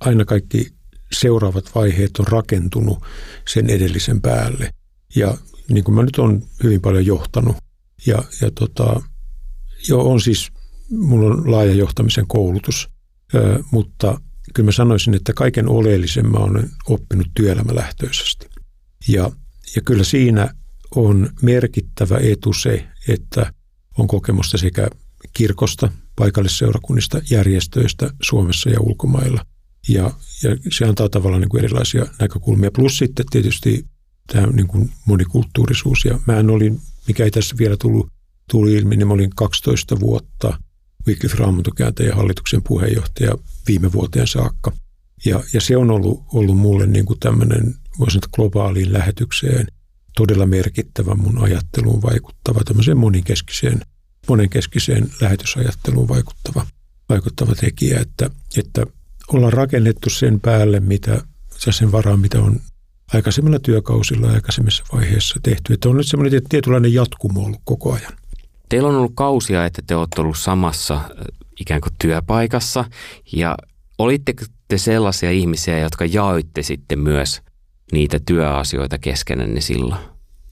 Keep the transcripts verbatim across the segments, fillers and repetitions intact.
aina kaikki seuraavat vaiheet on rakentunut sen edellisen päälle. Ja niin kuin mä nyt olen hyvin paljon johtanut ja, ja tota, jo on siis, mulla on laaja johtamisen koulutus, ö, mutta kyllä mä sanoisin, että kaiken oleellisen mä olen oppinut työelämälähtöisesti. Ja, ja kyllä siinä on merkittävä etu se, että on kokemusta sekä kirkosta, paikallisseurakunnista, järjestöistä Suomessa ja ulkomailla. Ja, ja se antaa tavallaan niin kuin erilaisia näkökulmia. Plus sitten tietysti tämä niin kuin monikulttuurisuus. Ja mä olin, mikä ei tässä vielä tullut, tuli ilmi, niin mä olin kaksitoista vuotta Wycliffe Raamattukääntäjien hallituksen puheenjohtaja viime vuoteen saakka. Ja, ja se on ollut, ollut mulle niin kuin tämmöinen, voisin sanoa, globaaliin lähetykseen todella merkittävä, mun ajatteluun vaikuttava, tämmöiseen monikeskiseen, monenkeskiseen lähetysajatteluun vaikuttava, vaikuttava tekijä, että, että ollaan rakennettu sen päälle, mitä, sen varaan, mitä on aikaisemmilla työkausilla ja aikaisemmissa vaiheissa tehty. Että on nyt semmoinen tietynlainen jatkumo ollut koko ajan. Teillä on ollut kausia, että te olette ollut samassa ikään kuin työpaikassa ja olitteko te sellaisia ihmisiä, jotka jaoitte sitten myös niitä työasioita keskenänne silloin?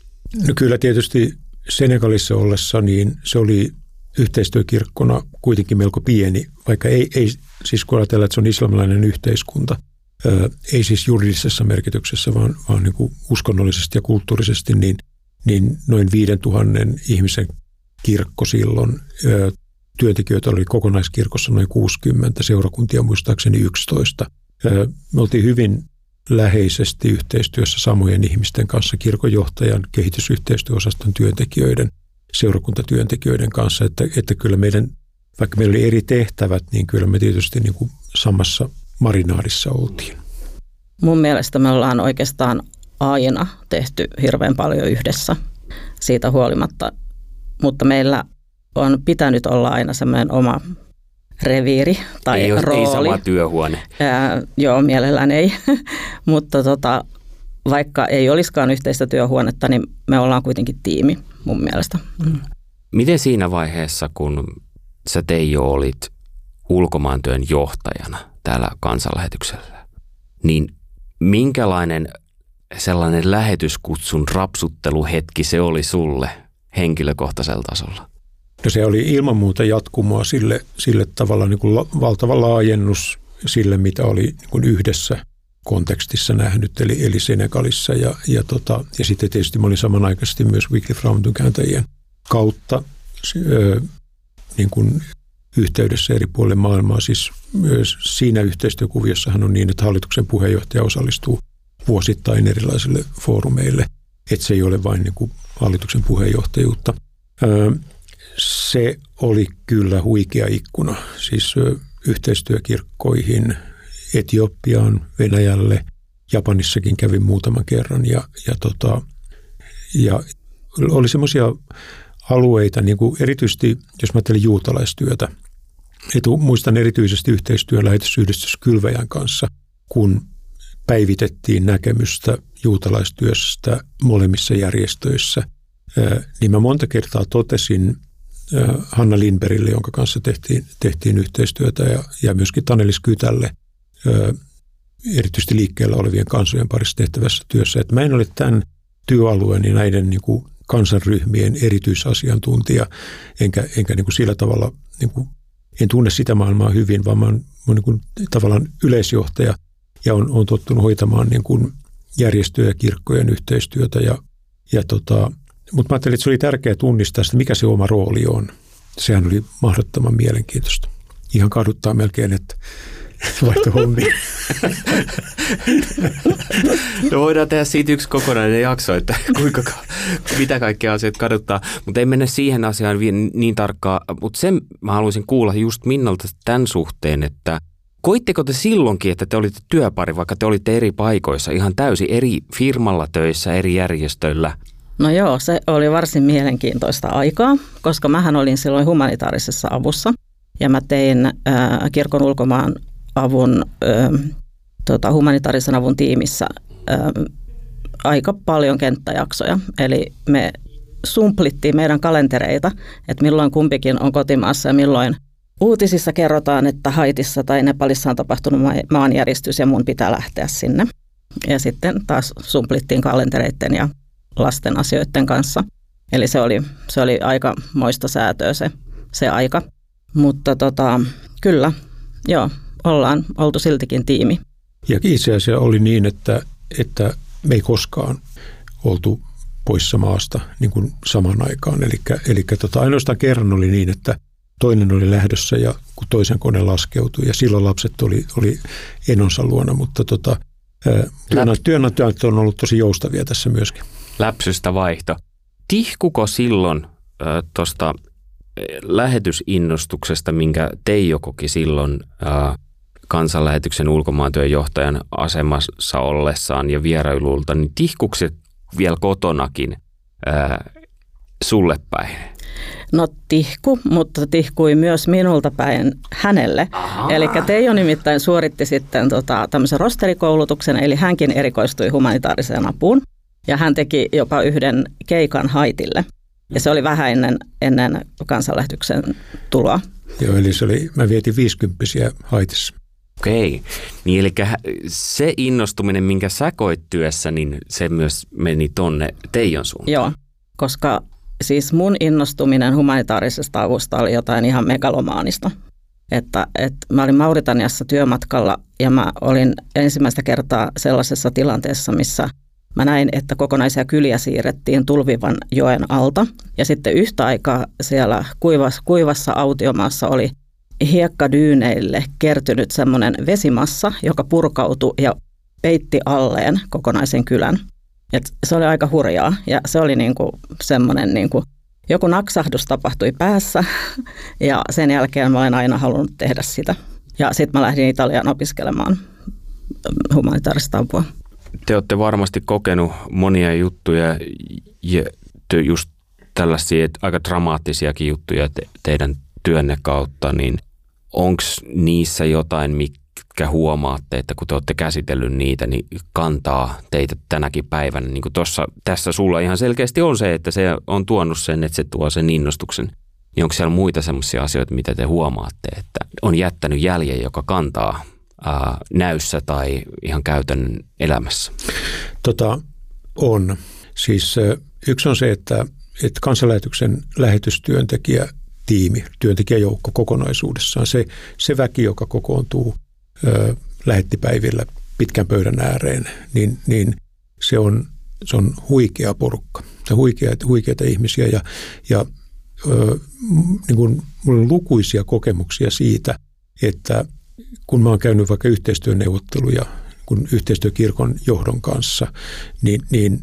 No kyllä tietysti Senegalissa ollessa niin se oli yhteistyökirkkona kuitenkin melko pieni, vaikka ei, ei siis kun ajatellaan, että se on islamilainen yhteiskunta, ää, ei siis juridisessa merkityksessä, vaan, vaan niin kuin uskonnollisesti ja kulttuurisesti, niin, niin noin viiden tuhannen ihmisen kirkko silloin. Ää, työntekijöitä oli kokonaiskirkossa noin kuusikymmentä, seurakuntia muistaakseni yksitoista. Ää, me oltiin hyvin läheisesti yhteistyössä samojen ihmisten kanssa, kirkonjohtajan, kehitysyhteistyöosaston työntekijöiden, seurakuntatyöntekijöiden kanssa, että, että kyllä meidän, vaikka meillä oli eri tehtävät, niin kyllä me tietysti niin kuin samassa marinaadissa oltiin. Mun mielestä me ollaan oikeastaan aina tehty hirveän paljon yhdessä siitä huolimatta, mutta meillä on pitänyt olla aina semmoinen oma reviiri tai ei rooli. Ei sama työhuone. Ää, joo, mielellään ei, mutta tota, vaikka ei olisikaan yhteistä työhuonetta, niin me ollaan kuitenkin tiimi mun mielestä. Mm. Miten siinä vaiheessa, kun sä Teijo olit ulkomaantyön johtajana täällä kansanlähetyksellä, niin minkälainen sellainen lähetyskutsun rapsutteluhetki se oli sulle henkilökohtaisella tasolla? No se oli ilman muuta jatkumoa sille, sille tavalla niin kuin valtava laajennus sille, mitä oli niin kuin yhdessä kontekstissa nähnyt, eli, eli Senegalissa. Ja, ja, tota, ja sitten tietysti mä olin samanaikaisesti myös Wycliffe Raamattukääntäjien kautta ö, niin kuin yhteydessä eri puolille maailmaa. Siis myös siinä yhteistyökuviossahan on niin, että hallituksen puheenjohtaja osallistuu vuosittain erilaisille foorumeille, että se ei ole vain niin kuin hallituksen puheenjohtajuutta. Ö, Se oli kyllä huikea ikkuna, siis yhteistyökirkkoihin, Etiopiaan, Venäjälle, Japanissakin kävin muutaman kerran ja, ja, tota, ja oli semmoisia alueita, niin kuin erityisesti jos mä ajattelin juutalaistyötä, etu, muistan erityisesti yhteistyön lähetysyhdistys Kylväjän kanssa, kun päivitettiin näkemystä juutalaistyöstä molemmissa järjestöissä, niin mä monta kertaa totesin Hanna Lindbergille, jonka kanssa tehtiin, tehtiin yhteistyötä ja, ja myöskin Tanelis Kytälle erityisesti liikkeellä olevien kansojen parissa tehtävässä työssä, että mä en ole tämän työalueen ja näiden niin kuin kansanryhmien erityisasiantuntija, enkä, enkä niin kuin sillä tavalla, niin kuin, en tunne sitä maailmaa hyvin, vaan mä oon, mä oon niin kuin tavallaan yleisjohtaja ja on, on tottunut hoitamaan niin kuin järjestöjen ja kirkkojen yhteistyötä ja, ja tota, mutta mä ajattelin, että se oli tärkeää tunnistaa sitä, mikä se oma rooli on. Sehän oli mahdottoman mielenkiintoista. Ihan kaduttaa melkein, että vaihto hommia. No voidaan tehdä siitä yksi kokonainen jakso, että kuinka, mitä kaikkia asioita kaduttaa. Mutta ei mennä siihen asiaan niin tarkkaan. Mutta sen mä haluaisin kuulla just Minnalta tämän suhteen, että koitteko te silloinkin, että te olitte työpari, vaikka te olitte eri paikoissa, ihan täysin eri firmalla töissä, eri järjestöillä? No joo, se oli varsin mielenkiintoista aikaa, koska mähän olin silloin humanitaarisessa avussa ja mä tein äh, kirkon ulkomaan avun, äh, tota, humanitaarisen avun tiimissä äh, aika paljon kenttäjaksoja. Eli me sumplittiin meidän kalentereita, että milloin kumpikin on kotimaassa ja milloin uutisissa kerrotaan, että Haitissa tai Nepalissa on tapahtunut maanjäristys ja mun pitää lähteä sinne. Ja sitten taas sumplittiin kalentereiden ja lasten asioiden kanssa. Eli se oli, se oli aika moista säätöä se, se aika. Mutta tota, kyllä, joo, ollaan oltu siltikin tiimi. Ja itse asiassa oli niin, että, että me ei koskaan oltu poissa maasta niin kuin samaan aikaan. Eli, eli tota, ainoastaan kerran oli niin, että toinen oli lähdössä ja kun toisen kone laskeutui ja silloin lapset oli, oli enonsa luona, mutta tota, työnantajat on ollut tosi joustavia tässä myöskin. Läpsystä vaihto. Tihkuko silloin äh, tuosta lähetysinnostuksesta, minkä Teijo koki silloin äh, kansanlähetyksen ulkomaantyön johtajan asemassa ollessaan ja vierailulta, niin tihkuko se vielä kotonakin äh, sulle päin? No tihku, mutta tihkui myös minulta päin hänelle. Aha. Eli Teijo nimittäin suoritti sitten tota, tämmöisen rosterikoulutuksen, eli hänkin erikoistui humanitaariseen apuun. Ja hän teki jopa yhden keikan Haitille. Ja se oli vähän ennen, ennen kansanlähetyksen tuloa. Joo, eli se oli, mä vietin viisikymppisiä Haitissa. Okei, niin eli se innostuminen, minkä sä koit työssä, niin se myös meni tonne Teijon suuntaan. Joo, koska siis mun innostuminen humanitaarisesta avusta oli jotain ihan megalomaanista. Että, että mä olin Mauritaniassa työmatkalla ja mä olin ensimmäistä kertaa sellaisessa tilanteessa, missä mä näin, että kokonaisia kyliä siirrettiin Tulvivan joen alta. Ja sitten yhtä aikaa siellä kuivassa, kuivassa autiomaassa oli hiekkadyyneille kertynyt semmoinen vesimassa, joka purkautui ja peitti alleen kokonaisen kylän. Et se oli aika hurjaa ja se oli niinku semmoinen, niinku, joku naksahdus tapahtui päässä ja sen jälkeen mä olen aina halunnut tehdä sitä. Ja sitten mä lähdin Italiaan opiskelemaan humanitaarista apua. Te olette varmasti kokenut monia juttuja ja just tällaisia aika dramaattisiakin juttuja te, teidän työnne kautta, niin onko niissä jotain, mitkä huomaatte, että kun te olette käsitellyt niitä, niin kantaa teitä tänäkin päivänä? Niin kuin tossa, tässä sulla ihan selkeästi on se, että se on tuonut sen, että se tuo sen innostuksen. Niin onko siellä muita semmoisia asioita, mitä te huomaatte, että on jättänyt jäljen, joka kantaa ää, näyssä tai ihan käytännön elämässä? Tota, on. Siis yksi on se, että, että kansanlähetyksen lähetystyöntekijä tiimi, työntekijäjoukko kokonaisuudessaan, se, se väki, joka kokoontuu ö, lähettipäivillä pitkän pöydän ääreen, niin, niin se, on, se on huikea porukka. Se on huikeita, huikeita ihmisiä ja, ja ö, niin kuin, mulla on lukuisia kokemuksia siitä, että kun mä oon käynyt vaikka yhteistyöneuvotteluja kun yhteistyökirkon johdon kanssa, niin, niin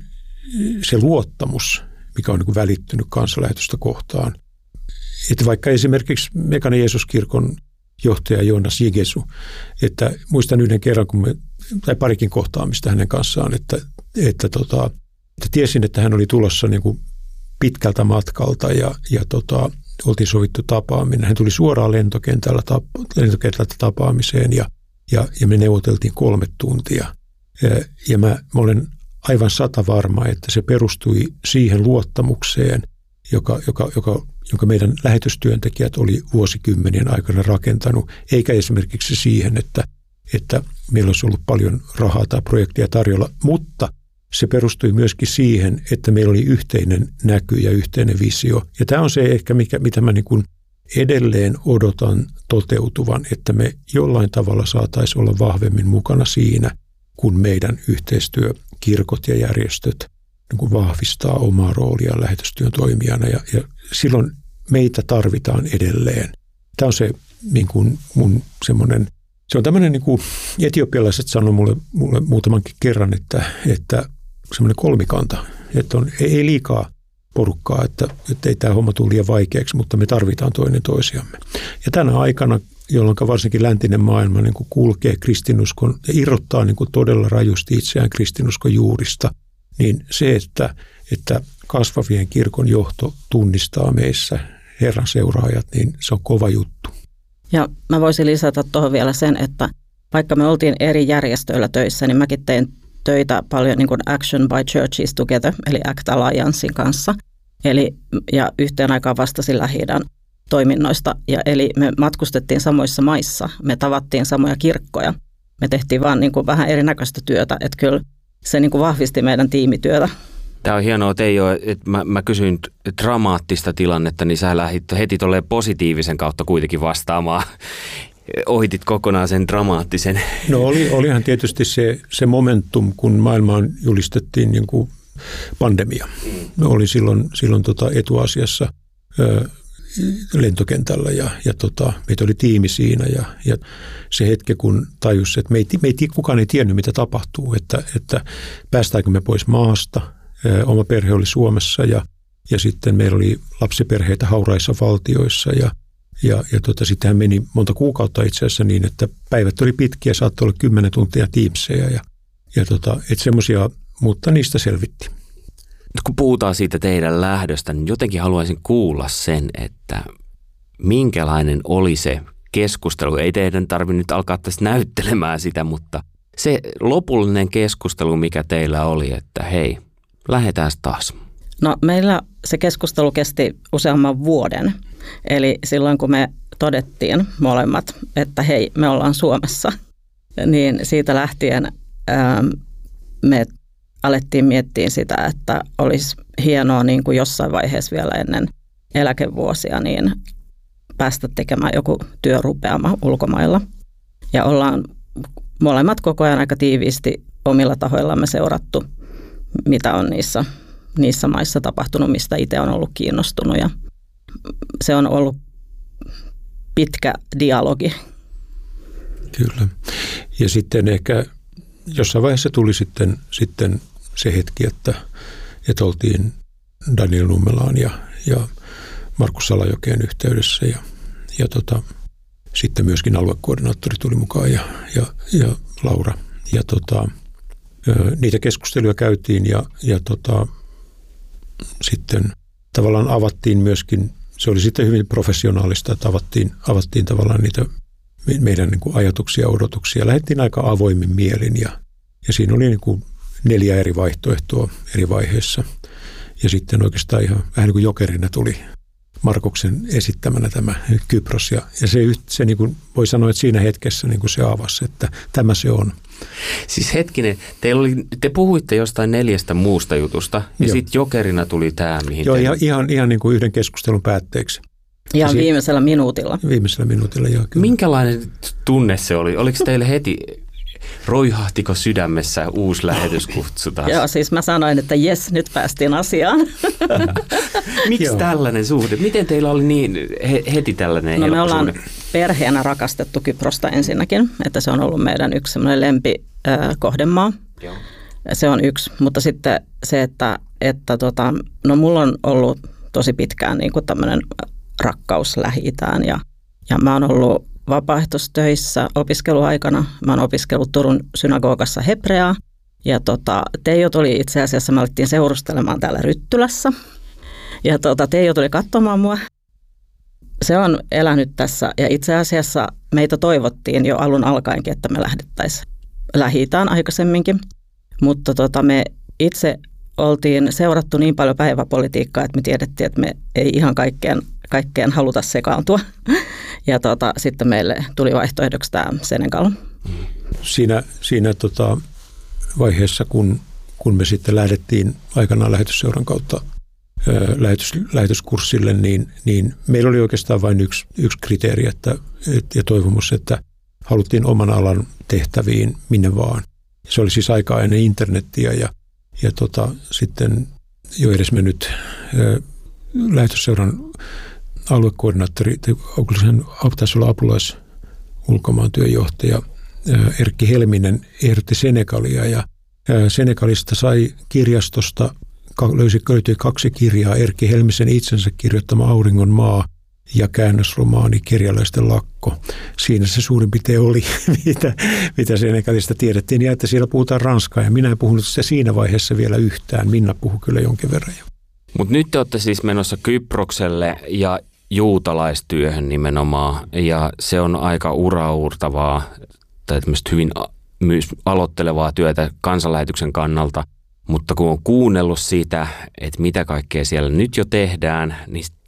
se luottamus, mikä on niin kuin välittynyt kansanlähetystä kohtaan, että vaikka esimerkiksi Mekane Jeesuskirkon johtaja Joonas Jigesu, että muistan yhden kerran, kun me, tai parikin kohtaamista hänen kanssaan, että, että, tota, että tiesin, että hän oli tulossa niin kuin pitkältä matkalta ja, ja tota, oltiin sovittu tapaaminen. Hän tuli suoraan lentokentällä, lentokentältä tapaamiseen ja, ja, ja me neuvoteltiin kolme tuntia. Ja, ja mä, mä olen aivan sata varma, että se perustui siihen luottamukseen, joka, joka, joka jonka meidän lähetystyöntekijät oli vuosikymmenien aikana rakentanut, eikä esimerkiksi siihen, että, että meillä olisi ollut paljon rahaa tai projektia tarjolla, mutta se perustui myöskin siihen, että meillä oli yhteinen näky ja yhteinen visio. Ja tämä on se ehkä, mikä, mitä mä niin kuin edelleen odotan toteutuvan, että me jollain tavalla saataisiin olla vahvemmin mukana siinä, kun meidän yhteistyökirkot ja järjestöt niin kuin vahvistaa omaa roolia lähetystyön toimijana ja, ja silloin meitä tarvitaan edelleen. Tämä on se niin kuin mun semmoinen, se on tämmöinen niin kuin etiopialaiset sanoi mulle, mulle muutamankin kerran, että, että semmoinen kolmikanta, että on, ei liikaa porukkaa, että, että ei tämä homma tule liian vaikeaksi, mutta me tarvitaan toinen toisiamme. Ja tänä aikana, jolloin varsinkin läntinen maailma niin kuin kulkee kristinuskon ja irrottaa niin kuin todella rajusti itseään kristinuskon juurista, niin se, että, että kasvavien kirkon johto tunnistaa meissä Herran seuraajat, niin se on kova juttu. Ja mä voisin lisätä tuohon vielä sen, että vaikka me oltiin eri järjestöillä töissä, niin mäkin tein töitä paljon niin kuin Action by Churches Together, eli A C T Alliancein kanssa. Eli, ja yhteen aikaan vastasin Lähi-idän toiminnoista. Ja eli me matkustettiin samoissa maissa, me tavattiin samoja kirkkoja. Me tehtiin vaan niin kuin vähän erinäköistä työtä, että kyllä se niin kuin vahvisti meidän tiimityötä. Tämä on hienoa, Teijo, että mä, mä kysyin dramaattista tilannetta, niin sä lähdit heti tolleen positiivisen kautta kuitenkin vastaamaan. Ohitit kokonaan sen dramaattisen. No oli, olihan tietysti se, se momentum, kun maailmaan julistettiin niin kuin pandemia. Me oli silloin, silloin tota etuasiassa ö, lentokentällä ja, ja tota, meitä oli tiimi siinä ja, ja se hetki, kun tajus, että me ei, me ei, kukaan ei tiennyt, mitä tapahtuu, että, että päästäänkö me pois maasta. Ö, oma perhe oli Suomessa ja, ja sitten meillä oli lapsiperheitä hauraissa valtioissa ja, ja, ja tota, sittenhän meni monta kuukautta itse asiassa niin, että päivät oli pitkiä, saattoi olla kymmenen tuntia Teamseja ja, ja tota, että semmoisia, mutta niistä selvittiin. Nyt kun puhutaan siitä teidän lähdöstä, niin jotenkin haluaisin kuulla sen, että minkälainen oli se keskustelu. Ei teidän tarvitse nyt alkaa tässä näyttelemään sitä, mutta se lopullinen keskustelu, mikä teillä oli, että hei, lähdetään taas. No meillä se keskustelu kesti useamman vuoden. Eli silloin kun me todettiin molemmat, että hei, me ollaan Suomessa, niin siitä lähtien ää, me alettiin miettiä sitä, että olisi hienoa niin kuin jossain vaiheessa vielä ennen eläkevuosia niin päästä tekemään joku työrupeama ulkomailla. Ja ollaan molemmat koko ajan aika tiiviisti omilla tahoillamme seurattu, mitä on niissä, niissä maissa tapahtunut, mistä itse on ollut kiinnostunut. Ja se on ollut pitkä dialogi. Kyllä. Ja sitten ehkä jossain vaiheessa tuli sitten, sitten se hetki, että, että oltiin Daniel Nummelaan ja, ja Markus Salajokeen yhteydessä ja, ja tota, sitten myöskin aluekoordinaattori tuli mukaan ja, ja, ja Laura. Ja tota, niitä keskusteluja käytiin ja, ja tota, sitten tavallaan avattiin myöskin, se oli sitten hyvin professionaalista, että avattiin, avattiin tavallaan niitä meidän niin kuin ajatuksia ja odotuksia. Lähdettiin aika avoimin mielin ja, ja siinä oli niin kuin neljä eri vaihtoehtoa eri vaiheissa. Ja sitten oikeastaan ihan vähän niin kuin jokerina tuli Markuksen esittämänä tämä Kypros. Ja, ja se, se niin kuin voi sanoa, että siinä hetkessä niin kuin se avasi, että tämä se on. Siis hetkinen, teillä oli, te puhuitte jostain neljästä muusta jutusta ja sitten jokerina tuli tämä, mihin Joo, te... ihan, ihan, ihan niin kuin yhden keskustelun päätteeksi. Ihan si- viimeisellä minuutilla. Viimeisellä minuutilla, joo. Kyllä. Minkälainen tunne se oli? Oliko teille heti, roihahtiko sydämessä uusi lähetyskutsu taas? Joo, siis mä sanoin, että jes, nyt päästiin asiaan. Miksi tällainen suhde? Miten teillä oli niin he, heti tällainen no, helppo me ollaan suhde? Perheenä rakastettu Kyprosta ensinnäkin, että se on ollut meidän yksi semmoinen lempikohdemaa. Joo. Se on yksi, mutta sitten se, että, että tota, no mulla on ollut tosi pitkään niin kuin tämmöinen rakkaus Lähi-Itään ja, ja mä oon ollut vapaaehtoistöissä opiskeluaikana. Mä oon opiskellut Turun synagogassa hebreaa ja tota, Teijo tuli itse asiassa, me alettiin seurustelemaan täällä Ryttylässä ja tota, Teijo tuli katsomaan mua. Se on elänyt tässä ja itse asiassa meitä toivottiin jo alun alkaenkin, että me lähdettäisiin Lähi-Itään aikaisemminkin, mutta tota, me itse oltiin seurattu niin paljon päiväpolitiikkaa, että me tiedettiin, että me ei ihan kaikkeen, kaikkeen haluta sekaantua. Ja tota, sitten meille tuli vaihtoehdoksi tämä Senegal. Siinä, siinä tota vaiheessa, kun, kun me sitten lähdettiin aikanaan lähetysseuran kautta ää, lähetys, lähetyskurssille, niin, niin meillä oli oikeastaan vain yksi, yksi kriteeri että, et, ja toivomus, että haluttiin oman alan tehtäviin minne vaan. Se oli siis aikaa ennen internettiä ja Ja tota, sitten jo edes mennyt ää, lähetysseuran aluekoordinaattori, sen taisi olla apulais ulkomaan työjohtaja ää, Erkki Helminen ehdotti Senegalia ja ää, Senegalista sai kirjastosta, löysi, löytyi kaksi kirjaa, Erkki Helmisen itsensä kirjoittama Auringon maa ja käännösromaani Kerjäläisten lakko. Siinä se suurin piirtein oli, mitä, mitä Senegalista tiedettiin, ja että siellä puhutaan ranskaa, ja minä en puhunut sitä siinä vaiheessa vielä yhtään. Minna puhui kyllä jonkin verran jo. Mutta nyt te olette siis menossa Kyprokselle ja juutalaistyöhön nimenomaan, ja se on aika uraurtavaa tai tämmöistä hyvin myös aloittelevaa työtä kansanlähetyksen kannalta. Mutta kun on kuunnellut siitä, että mitä kaikkea siellä nyt jo tehdään, niin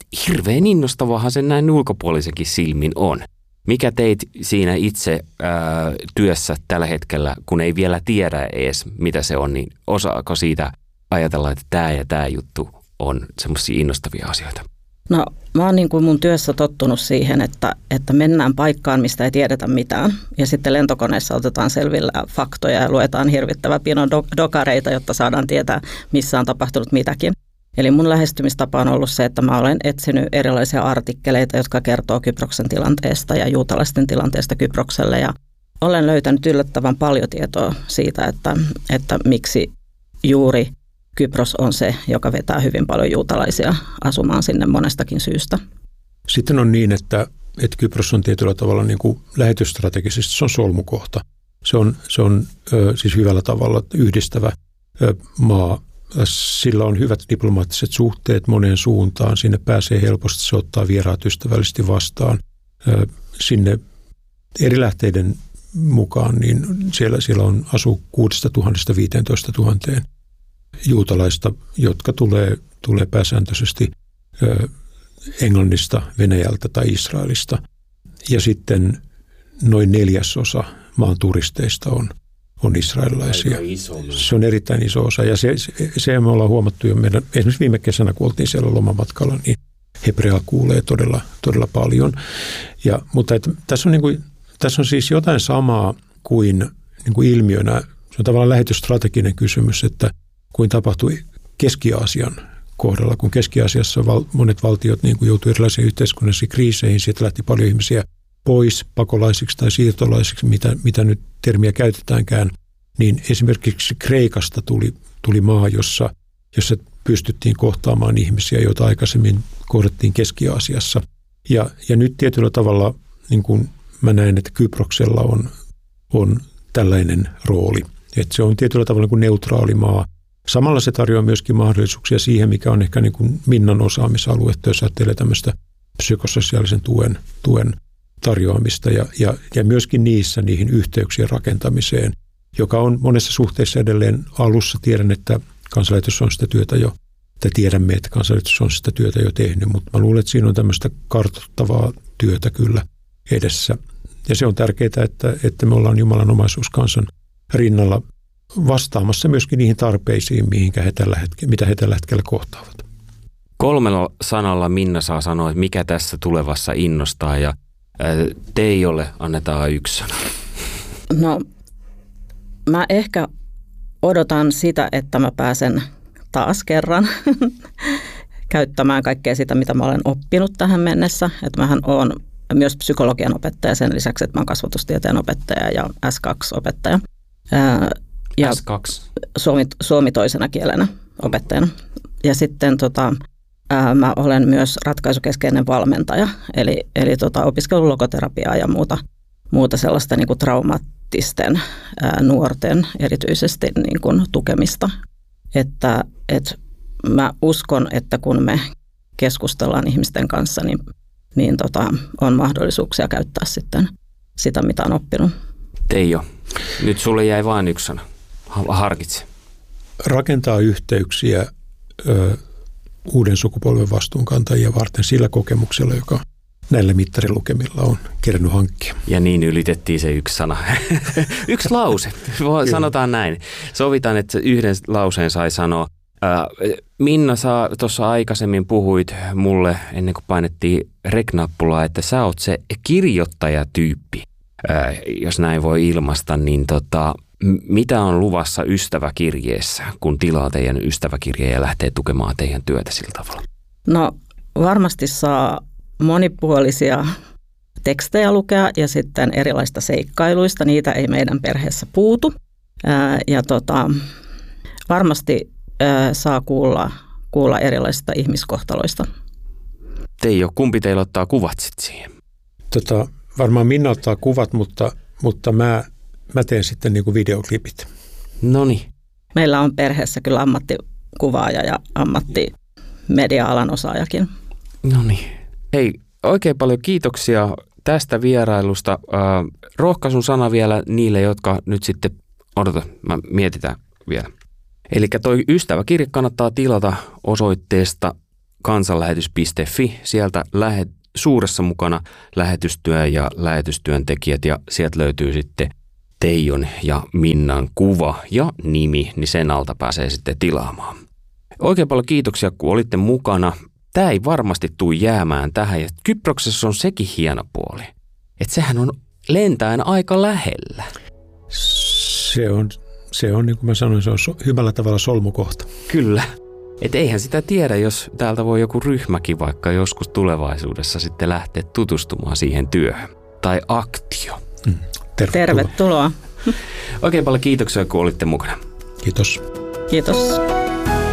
hirveän innostavahan sen näin ulkopuolisenkin silmin on. Mikä teit siinä itse ää, työssä tällä hetkellä, kun ei vielä tiedä edes, mitä se on, niin osaako siitä ajatella, että tämä ja tämä juttu on semmoisia innostavia asioita? No mä oon niin kuin mun työssä tottunut siihen, että, että mennään paikkaan, mistä ei tiedetä mitään. Ja sitten lentokoneessa otetaan selvillä faktoja ja luetaan hirvittävä pino dokareita, jotta saadaan tietää, missä on tapahtunut mitäkin. Eli mun lähestymistapa on ollut se, että mä olen etsinyt erilaisia artikkeleita, jotka kertoo Kyproksen tilanteesta ja juutalaisten tilanteesta Kyprokselle. Ja olen löytänyt yllättävän paljon tietoa siitä, että, että miksi juuri Kypros on se, joka vetää hyvin paljon juutalaisia asumaan sinne monestakin syystä. Sitten on niin, että, että Kypros on tietyllä tavalla niin kuin lähetysstrategisesti, se on solmukohta. Se on, se on ö, siis hyvällä tavalla yhdistävä ö, maa. Sillä on hyvät diplomaattiset suhteet moneen suuntaan. Sinne pääsee helposti, se ottaa vieraat ystävällisesti vastaan. Ö, sinne eri lähteiden mukaan, niin siellä, siellä on asuu kuudesta tuhannesta viiteentoista tuhanteen juutalaista, jotka tulee, tulee pääsääntöisesti ö, Englannista, Venäjältä tai Israelista. Ja sitten noin neljäsosa maan turisteista on, on israelilaisia. Se on erittäin iso osa. Ja se, se, se me ollaan huomattu jo meidän, esimerkiksi viime kesänä, kun oltiin siellä lomamatkalla, niin hebreaa kuulee todella, todella paljon. Ja, mutta et, tässä, on niin kuin, tässä on siis jotain samaa kuin, niin kuin ilmiönä. Se on tavallaan lähetysstrateginen kysymys, että kuin tapahtui Keski-Aasian kohdalla, kun Keski-Aasiassa val, monet valtiot niin kuin joutui erilaisiin yhteiskunnallisiin kriiseihin, sieltä lähti paljon ihmisiä pois pakolaisiksi tai siirtolaisiksi, mitä, mitä nyt termiä käytetäänkään, niin esimerkiksi Kreikasta tuli, tuli maa, jossa, jossa pystyttiin kohtaamaan ihmisiä, joita aikaisemmin kohdattiin Keski-Aasiassa. Ja, ja nyt tietyllä tavalla niin kuin mä näen, että Kyproksella on, on tällainen rooli, että se on tietyllä tavalla niin kuin neutraali maa. Samalla se tarjoaa myöskin mahdollisuuksia siihen, mikä on ehkä niin kuin Minnan osaamisaluetta, jos ajattelee tämmöistä psykososiaalisen tuen, tuen tarjoamista ja, ja, ja myöskin niissä niihin yhteyksien rakentamiseen, joka on monessa suhteessa edelleen alussa. Tiedän, että kansanlähetys on sitä työtä jo, tai tiedämme, että kansanlähetys on sitä työtä jo tehnyt, mutta mä luulen, että siinä on tämmöistä kartoittavaa työtä kyllä edessä. Ja se on tärkeää, että, että me ollaan Jumalan omaisuus kansan rinnalla vastaamassa myöskin niihin tarpeisiin, mihinkä he tällä hetkellä, mitä he tällä hetkellä kohtaavat. Kolmella sanalla Minna saa sanoa, että mikä tässä tulevassa innostaa, ja Teijolle annetaan yksi sana. No, mä ehkä odotan sitä, että mä pääsen taas kerran käyttämään kaikkea sitä, mitä mä olen oppinut tähän mennessä. Että mähän oon myös psykologian opettaja sen lisäksi, että mä oon kasvatustieteen opettaja ja S kaksi opettaja. Ja S kaksi. Suomi, suomi toisena kielenä opettajana. Ja sitten tota, ää, mä olen myös ratkaisukeskeinen valmentaja, eli, eli tota, opiskelun logoterapiaa ja muuta, muuta sellaista niin kuin traumaattisten ää, nuorten erityisesti niin kuin tukemista. Että et mä uskon, että kun me keskustellaan ihmisten kanssa, niin, niin tota, on mahdollisuuksia käyttää sitten sitä, mitä on oppinut. Teijo, nyt sulle jäi vain yksi sana. Harkitse. Rakentaa yhteyksiä ö, uuden sukupolven vastuunkantajia varten sillä kokemuksella, joka näillä mittarilukemilla on kerännyt hankkia. Ja niin ylitettiin se yksi sana. Yksi lause. Sanotaan näin. Sovitaan, että yhden lauseen sai sanoa. Minna, sä tuossa aikaisemmin puhuit mulle, ennen kuin painettiin rek-nappulaa, että sä oot se kirjoittajatyyppi. Jos näin voi ilmaista, niin tota, mitä on luvassa ystäväkirjeessä, kun tilaa teidän ystäväkirjeen ja lähtee tukemaan teidän työtä sillä tavalla? No varmasti saa monipuolisia tekstejä lukea ja sitten erilaista seikkailuista. Niitä ei meidän perheessä puutu. Ää, ja tota, varmasti ää, saa kuulla, kuulla erilaisista ihmiskohtaloista. Teijo, kumpi teillä ottaa kuvat sitten siihen? Tota, varmaan Minna ottaa kuvat, mutta, mutta mä, mä teen sitten niin kuin videoklipit. Noniin. Meillä on perheessä kyllä ammattikuvaaja ja ammattimedia-alan osaajakin. Noniin. Hei, oikein paljon kiitoksia tästä vierailusta. Äh, rohkaisun sana vielä niille, jotka nyt sitten, odota, mä mietitään vielä. Eli toi ystäväkirje kannattaa tilata osoitteesta kansanlähetys piste fi. Sieltä lähet, suuressa mukana lähetystyö ja lähetystyöntekijät ja sieltä löytyy sitten Teijon ja Minnan kuva ja nimi, niin sen alta pääsee sitten tilaamaan. Oikein paljon kiitoksia, kun olitte mukana. Tämä ei varmasti tule jäämään tähän ja Kyproksessa on sekin hieno puoli, että sehän on lentäen aika lähellä. Se on, se on niin kuin mä sanoin, se on so, hyvällä tavalla solmukohta. Kyllä. Et eihän sitä tiedä, jos täältä voi joku ryhmäkin vaikka joskus tulevaisuudessa sitten lähteä tutustumaan siihen työhön. Tai aktio. Mm, tervetuloa. Tervetuloa. Oikein paljon kiitoksia, kun olitte mukana. Kiitos. Kiitos.